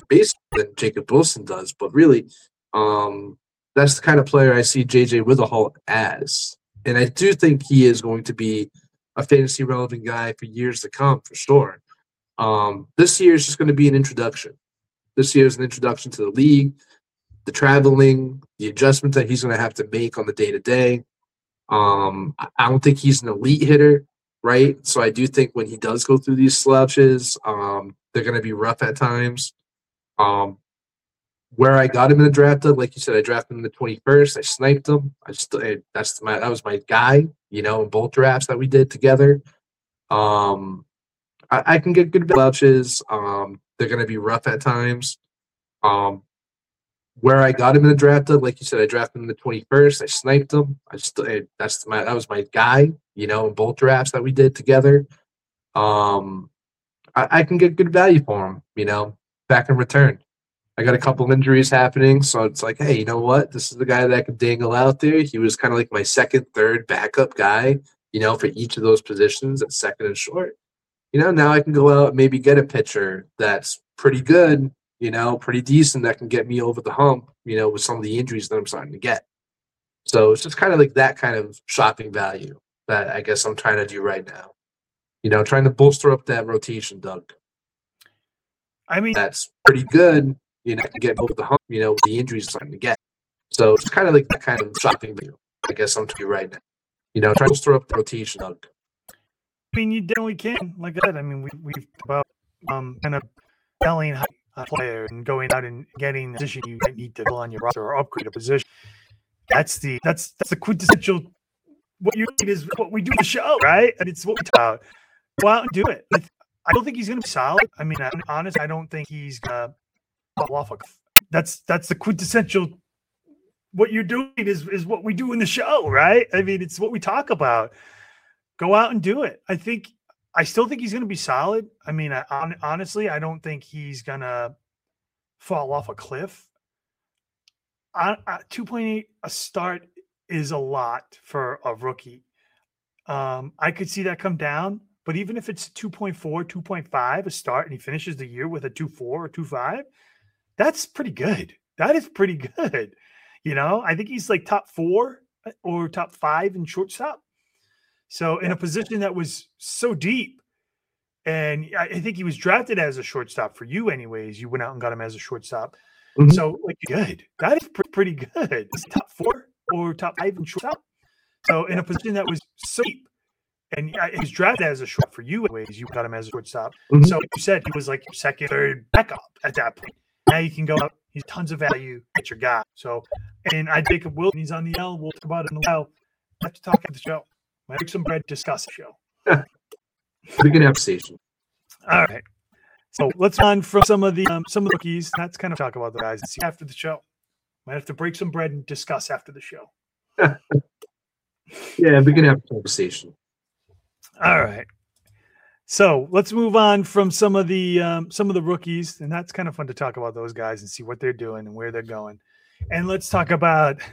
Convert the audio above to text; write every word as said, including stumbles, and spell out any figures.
base than Jacob Wilson does, but really, um, that's the kind of player I see J J Withahall as. And I do think he is going to be a fantasy relevant guy for years to come, for sure. Um, this year is just going to be an introduction. This year is an introduction to the league, the traveling, the adjustments that he's going to have to make on the day to day. Um, I don't think he's an elite hitter, right? So I do think when he does go through these slouches, um, they're going to be rough at times. Um, where I got him in the draft, like you said, I drafted him in the twenty-first. I sniped him. I just I, that's my that was my guy, you know, in both drafts that we did together. Um, I, I can get good slouches. Um, they're going to be rough at times. Um, where I got him in the draft, like you said, I drafted him in the twenty-first. I sniped him. I just I, that's my that was my guy, you know, in both drafts that we did together. Um, I, I can get good value for him, you know, back in return. I got a couple injuries happening, so it's like, hey, you know what? This is the guy that I could dangle out there. He was kind of like my second, third backup guy, you know, for each of those positions at second and short. You know, now I can go out and maybe get a pitcher that's pretty good, you know, pretty decent that can get me over the hump, you know, with some of the injuries that I'm starting to get. So it's just kind of like that kind of shopping value that I guess I'm trying to do right now. You know, trying to bolster up that rotation, Doug. I mean, that's pretty good. You know, to get over the hump, you know, the injuries starting to get. So it's kind of like that kind of shopping value, I guess I'm doing right now. You know, trying to bolster up the rotation, Doug. I mean, you definitely can. Like I said, I mean, we, we've about um, kind of selling a player and going out and getting a position you need to fill on your roster or upgrade a position. That's the that's that's the quintessential. What you need is what we do in the show, right? And it's what we talk about. Go out and do it. I don't think he's going to be solid. I mean, I'm honest. I don't think he's going to fall off. A, that's that's the quintessential. What you're doing is is what we do in the show, right? I mean, it's what we talk about. Go out and do it. I think I still think he's going to be solid. I mean, I, on, honestly, I don't think he's going to fall off a cliff. I, I, two point eight a start is a lot for a rookie. Um, I could see that come down, but even if it's two point four, two point five a start and he finishes the year with a two point four or two point five, that's pretty good. That is pretty good. You know, I think he's like top four or top five in shortstop. So in a position that was so deep, and I think he was drafted as a shortstop for you anyways. You went out and got him as a shortstop. Mm-hmm. So like good. That is pretty good. It's top four or top five in shortstop. So in a position that was so deep, and he was drafted as a short for you anyways. You got him as a shortstop. Mm-hmm. So like you said, he was like your second, third backup at that point. Now you can go out. He's tons of value at your guy. So, and I Jacob Wilson, he's on the L. We'll talk about it in a while. I have to talk at the show. Might make some bread, discuss the show. We can have station. All right. So let's on from some of the um, some of the rookies. That's kind of talk about the guys and see after the show. Might have to break some bread and discuss after the show. Yeah, we can have a conversation. All right. So let's move on from some of the um, some of the rookies, and that's kind of fun to talk about those guys and see what they're doing and where they're going. And let's talk about